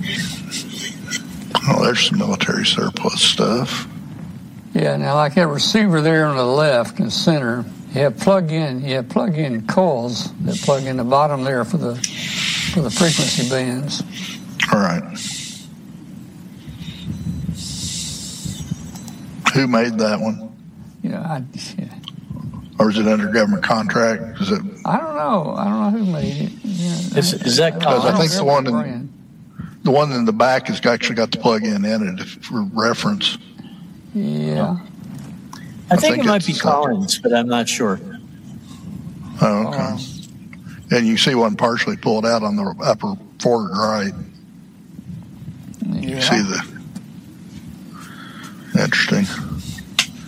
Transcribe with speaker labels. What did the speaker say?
Speaker 1: Oh, there's some military surplus stuff.
Speaker 2: Yeah, now like that receiver there on the left and center, you have plug-in coils that plug in the bottom there for the frequency bands.
Speaker 1: All right. Who made that one? Or is it under government contract? Is it?
Speaker 2: I don't know who made it. Yeah,
Speaker 3: is that?
Speaker 1: Because I think the one in the back has actually got the plug-in in it for reference.
Speaker 2: Yeah.
Speaker 3: I think it might be Collins, but I'm not sure.
Speaker 1: Oh, okay. And you see one partially pulled out on the upper forward right.
Speaker 2: Yeah.
Speaker 1: You see the... Interesting.